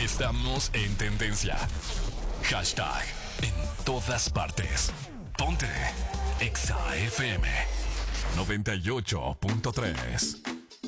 Estamos en tendencia. Hashtag en todas partes. Ponte Exa FM 98.3.